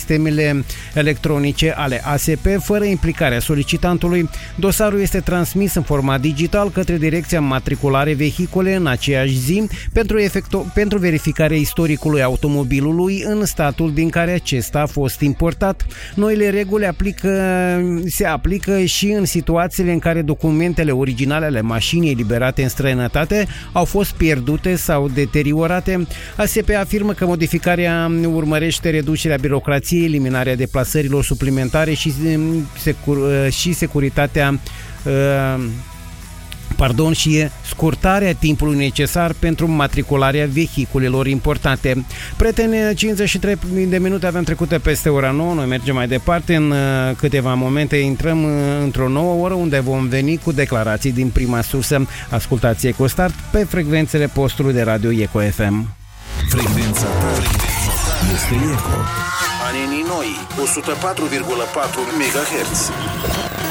sistemele electronice ale ASP fără implicarea solicitantului. Dosarul este transmis în format digital către Direcția Matriculare Vehicule în aceeași zi pentru verificarea istoricului automobilului în statul din care acesta a fost importat. Noile reguli se aplică și în situațiile în care documentele originale ale mașinii eliberate în străinătate au fost pierdute sau deteriorate. ASP afirmă că modificarea urmărește reducerea birocrației, eliminarea deplasărilor suplimentare și securitatea și scurtarea timpului necesar pentru matricularea vehiculelor importate. Prieteni, 53 de minute avem trecute peste ora 9, noi mergem mai departe. În câteva momente intrăm într-o nouă oră unde vom veni cu declarații din prima sursă. Ascultați EcoStart pe frecvențele postului de radio Eco FM. Frecvența ta este Eco. Anenii noi, 104,4 MHz.